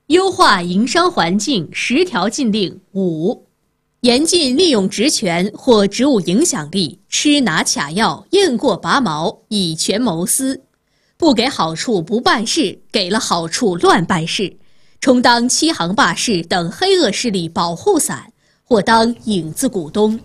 优化营商环境10条禁令5，严禁利用职权或职务影响力吃拿卡要、雁过拔毛、以权谋私，不给好处不办事，给了好处乱办事，充当欺行霸市等黑恶势力保护伞，或当影子股东。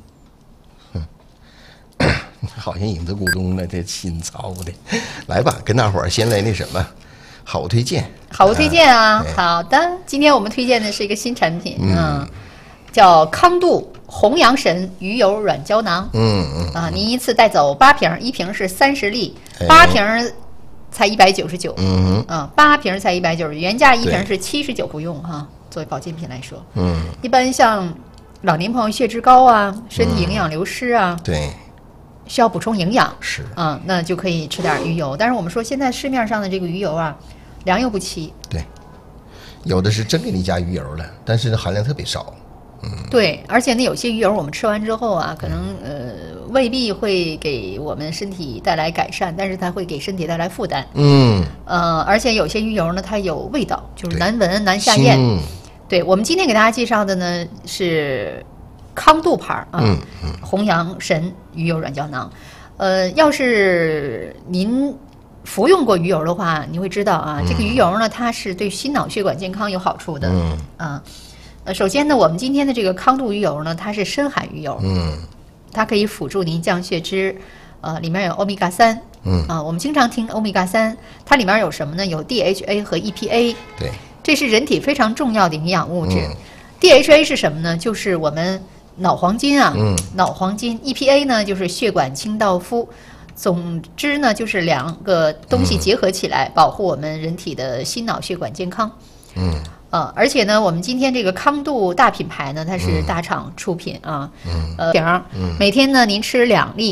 好像影子股东呢，这新操的。来吧，跟大伙儿先来那什么，好物推荐。 好物推荐啊！好的，今天我们推荐的是一个新产品，叫康度红洋神鱼油软胶囊。您一次带走8瓶，1瓶是30粒，8瓶才199。8瓶才190，原价1瓶是79不用哈。作为保健品来说，一般像老年朋友血脂高啊，身体营养流失啊， 对。 需要补充营养是那就可以吃点鱼油。但是我们说现在市面上的这个鱼油啊，良莠不齐。 对，有的是真给你加鱼油了，但是含量特别少。 对，而且呢，有些鱼油我们吃完之后啊，可能未必会给我们身体带来改善，但是它会给身体带来负担。而且有些鱼油呢，它有味道，就是难闻难下咽。对，我们今天给大家介绍的呢是康度牌红洋神鱼油软胶囊。要是您服用过鱼油的话，你会知道啊，这个鱼油呢，它是对心脑血管健康有好处的。首先呢，我们今天的这个康度鱼油呢，它是深海鱼油，它可以辅助您降血脂，里面有欧米伽3，我们经常听欧米伽3，它里面有什么呢？有 DHA 和 EPA， 对， 这是人体非常重要的营养物质。DHA 是什么呢？就是我们脑黄金啊，脑黄金。EPA 呢，就是血管清道夫。总之呢，就是2个东西结合起来，保护我们人体的心脑血管健康。而且呢，我们今天这个康度大品牌呢，它是大厂出品啊，瓶每天呢您吃2粒。